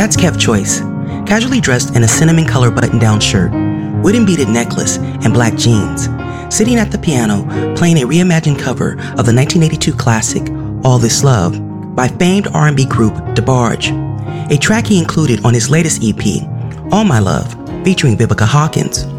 That's Kev Choice, casually dressed in a cinnamon color button-down shirt, wooden beaded necklace, and black jeans, sitting at the piano playing a reimagined cover of the 1982 classic All This Love by famed R&B group DeBarge, a track he included on his latest EP, All My Love, featuring Vivica Hawkins.